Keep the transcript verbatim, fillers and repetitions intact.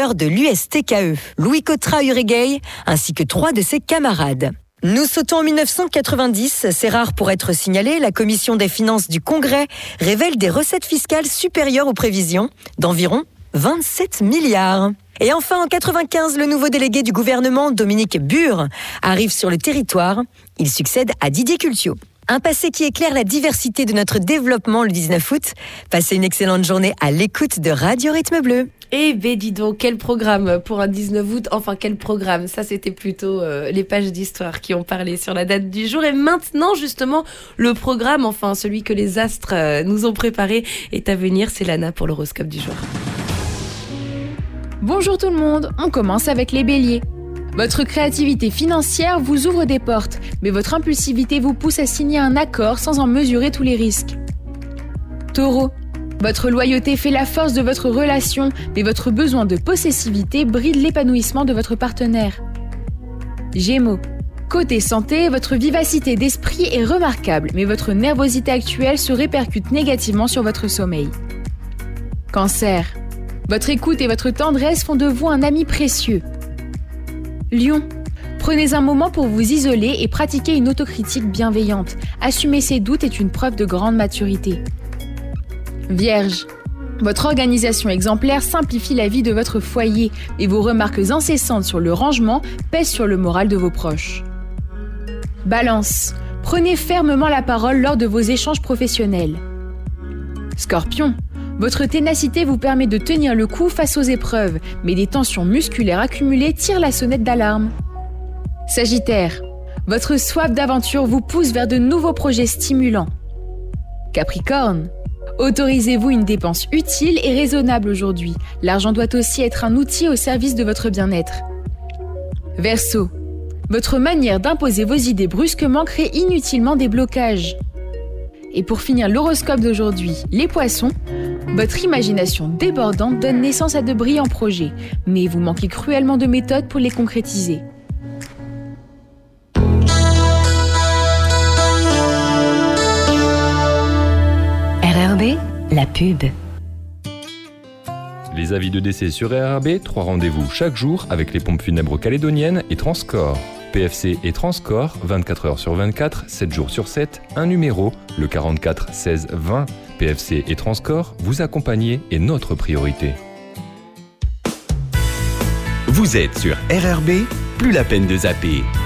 leader de l'U S T K E, Louis Cotrat-Uregei, ainsi que trois de ses camarades. Nous sautons en dix-neuf cent quatre-vingt-dix, c'est rare pour être signalé, la Commission des finances du Congrès révèle des recettes fiscales supérieures aux prévisions d'environ vingt-sept milliards. Et enfin, en quatre-vingt-quinze, le nouveau délégué du gouvernement, Dominique Bure, arrive sur le territoire. Il succède à Didier Cultiot. Un passé qui éclaire la diversité de notre développement le dix-neuf août. Passez une excellente journée à l'écoute de Radio Rythme Bleu. Eh ben dis donc, quel programme pour un dix-neuf août. Enfin, quel programme. Ça, c'était plutôt euh, les pages d'histoire qui ont parlé sur la date du jour. Et maintenant, justement, le programme, enfin celui que les astres euh, nous ont préparé, est à venir. C'est Lana pour l'horoscope du jour. Bonjour tout le monde, on commence avec les béliers. Votre créativité financière vous ouvre des portes, mais votre impulsivité vous pousse à signer un accord sans en mesurer tous les risques. Taureau, votre loyauté fait la force de votre relation, mais votre besoin de possessivité bride l'épanouissement de votre partenaire. Gémeaux, côté santé, votre vivacité d'esprit est remarquable, mais votre nervosité actuelle se répercute négativement sur votre sommeil. Cancer, votre écoute et votre tendresse font de vous un ami précieux. Lion, prenez un moment pour vous isoler et pratiquer une autocritique bienveillante. Assumer ses doutes est une preuve de grande maturité. Vierge, votre organisation exemplaire simplifie la vie de votre foyer et vos remarques incessantes sur le rangement pèsent sur le moral de vos proches. Balance, prenez fermement la parole lors de vos échanges professionnels. Scorpion, votre ténacité vous permet de tenir le coup face aux épreuves, mais des tensions musculaires accumulées tirent la sonnette d'alarme. Sagittaire, votre soif d'aventure vous pousse vers de nouveaux projets stimulants. Capricorne, autorisez-vous une dépense utile et raisonnable aujourd'hui. L'argent doit aussi être un outil au service de votre bien-être. Verseau, votre manière d'imposer vos idées brusquement crée inutilement des blocages. Et pour finir l'horoscope d'aujourd'hui, les poissons, votre imagination débordante donne naissance à de brillants projets, mais vous manquez cruellement de méthodes pour les concrétiser. R R B, la pub. Les avis de décès sur R R B, trois rendez-vous chaque jour avec les pompes funèbres calédoniennes et Transcorps. P F C et Transcorps, vingt-quatre heures sur vingt-quatre, sept jours sur sept, un numéro, le quarante-quatre seize vingt. P F C et Transcorps, vous accompagner est notre priorité. Vous êtes sur R R B, plus la peine de zapper.